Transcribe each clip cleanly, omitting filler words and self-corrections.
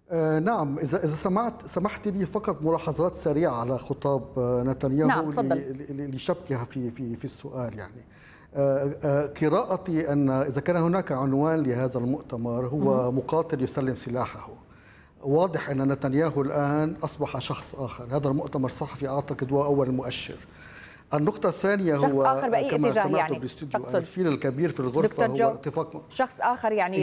نعم، إذا سمحت لي فقط ملاحظات سريعة على خطاب نتنياهو. نعم تفضل. لشبكها في السؤال يعني. قراءتي أن إذا كان هناك عنوان لهذا المؤتمر هو مقاتل يسلم سلاحه. واضح أن نتنياهو الآن أصبح شخص آخر. هذا المؤتمر الصحفي أعتقد هو أول مؤشر. النقطة الثانية هو شخص آخر بأي كما اتجاه سمعت يعني بالاستوديو تقصد؟ الفيل الكبير في الغرفة دكتور هو جو، اتفاق شخص آخر يعني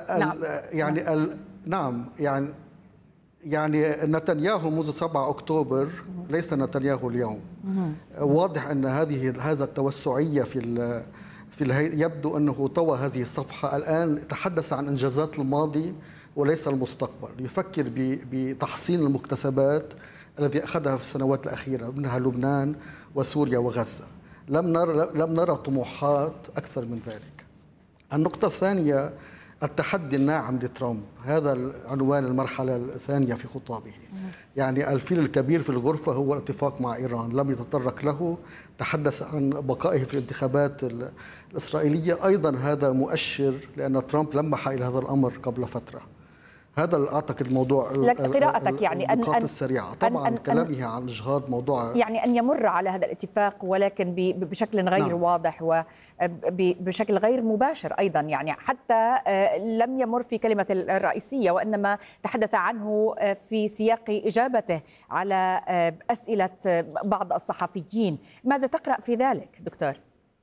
نعم يعني نتنياهو منذ 7 أكتوبر ليس نتنياهو اليوم. واضح أن هذا التوسعية يبدو أنه طوى هذه الصفحة. الآن تحدث عن إنجازات الماضي وليس المستقبل. يفكر بتحصين المكتسبات الذي أخذها في السنوات الأخيرة منها لبنان وسوريا وغزة. لم نرى طموحات أكثر من ذلك. النقطة الثانية التحدي الناعم لترامب. هذا عنوان المرحلة الثانية في خطابه. يعني الفيل الكبير في الغرفة هو الاتفاق مع إيران، لم يتطرق له. تحدث عن بقائه في الانتخابات الإسرائيلية. أيضا هذا مؤشر لأن ترامب لمح إلى هذا الأمر قبل فترة. هذا أعتقد الموضوع. قراءتك يعني النقاط السريعة طبعا كلامه عن إجهاض موضوع، يعني أن يمر على هذا الاتفاق ولكن بشكل غير نعم. واضح وبشكل غير مباشر أيضا، يعني حتى لم يمر في كلمة الرئيسية وإنما تحدث عنه في سياق إجابته على أسئلة بعض الصحفيين. ماذا تقرأ في ذلك دكتور؟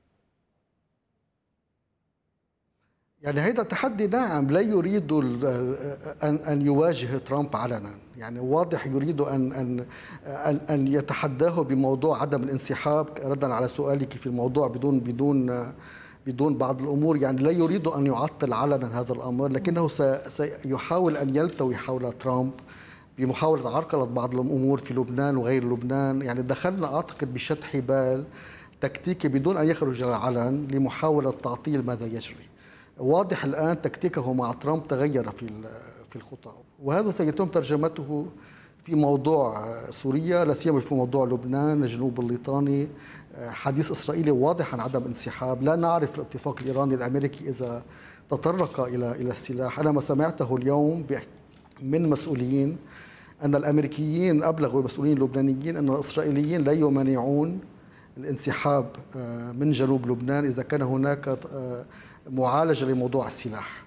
يعني هذا تحدي ناعم. لا يريد أن يواجه ترامب علنا. يعني واضح يريد أن يتحداه بموضوع عدم الانسحاب، ردا على سؤالك في الموضوع بدون بعض الأمور. يعني لا يريد أن يعطل علنا هذا الأمر، لكنه سيحاول أن يلتوي حول ترامب بمحاولة عرقلة بعض الأمور في لبنان وغير لبنان. يعني دخلنا أعتقد بشد حبال تكتيكي بدون أن يخرج إلى العلن لمحاولة تعطيل ماذا يجري. واضح الآن تكتيكه مع ترامب تغير في الخطاب، وهذا سيتم ترجمته في موضوع سوريا، لا سيما في موضوع لبنان، الجنوب الليطاني. حديث إسرائيلي واضح عن عدم انسحاب. لا نعرف الاتفاق الإيراني الأمريكي إذا تطرق إلى السلاح. أنا ما سمعته اليوم من مسؤولين أن الأمريكيين أبلغوا المسؤولين اللبنانيين أن الإسرائيليين لا يمانعون الانسحاب من جنوب لبنان إذا كان هناك معالجة لموضوع السلاح.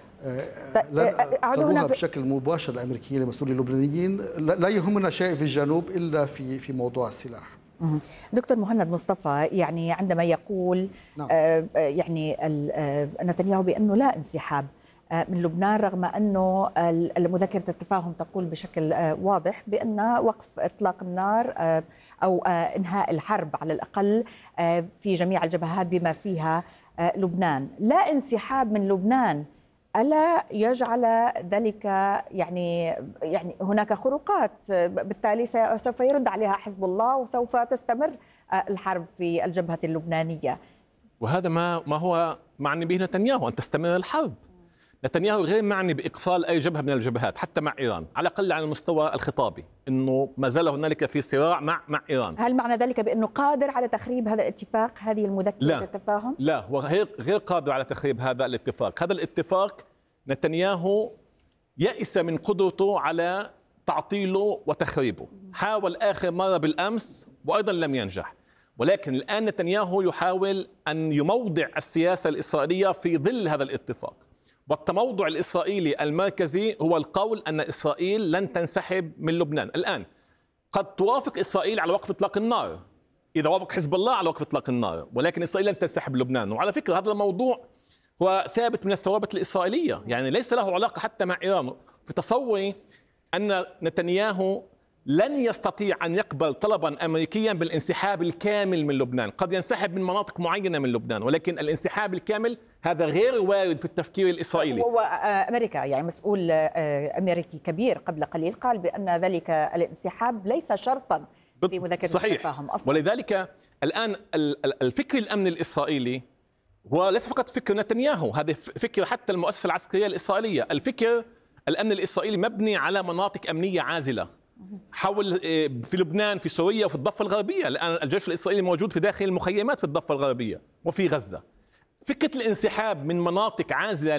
قالوها بشكل مباشر الأمريكيين المسؤولين اللبنانيين. لا يهمنا شيء في الجنوب إلا في موضوع السلاح. دكتور مهند مصطفى، يعني عندما يقول نعم. يعني نتنياهو بأنه لا انسحاب من لبنان، رغم أنه مذكرة التفاهم تقول بشكل واضح بأن وقف إطلاق النار أو إنهاء الحرب على الأقل في جميع الجبهات بما فيها لبنان. لا انسحاب من لبنان ألا يجعل ذلك يعني هناك خروقات، بالتالي سوف يرد عليها حزب الله وسوف تستمر الحرب في الجبهة اللبنانية. وهذا ما هو معني به نتنياهو، أن تستمر الحرب. نتنياهو غير معني بإقفال أي جبهة من الجبهات حتى مع إيران، على الأقل على المستوى الخطابي، أنه ما زال هنالك في صراع مع إيران. هل معنى ذلك بأنه قادر على تخريب هذا الاتفاق، هذه المذكرة التفاهم؟ لا، هو غير قادر على تخريب هذا الاتفاق. هذا الاتفاق نتنياهو يئس من قدرته على تعطيله وتخريبه. حاول آخر مرة بالأمس وأيضا لم ينجح. ولكن الآن نتنياهو يحاول أن يموضع السياسة الإسرائيلية في ظل هذا الاتفاق. والتموضع الإسرائيلي المركزي هو القول أن إسرائيل لن تنسحب من لبنان. الآن قد توافق إسرائيل على وقف إطلاق النار إذا وافق حزب الله على وقف إطلاق النار، ولكن إسرائيل لن تنسحب من لبنان. وعلى فكرة هذا الموضوع هو ثابت من الثوابت الإسرائيلية، يعني ليس له علاقة حتى مع إيران. في تصوري أن نتنياهو لن يستطيع أن يقبل طلبا أمريكيا بالانسحاب الكامل من لبنان. قد ينسحب من مناطق معينة من لبنان، ولكن الانسحاب الكامل هذا غير وارد في التفكير الإسرائيلي. وأمريكا يعني مسؤول أمريكي كبير قبل قليل قال بأن ذلك الانسحاب ليس شرطا في مذكرة التفاهم أصلا. ولذلك الآن الفكر الأمني الإسرائيلي هو ليس فقط فكر نتنياهو، هذا فكر حتى المؤسسة العسكرية الإسرائيلية. الفكر الأمن الإسرائيلي مبني على مناطق أمنية عازلة حول في لبنان، في سوريا وفي الضفة الغربية. الآن الجيش الإسرائيلي موجود في داخل المخيمات في الضفة الغربية وفي غزة. فكرة الانسحاب من مناطق عازلة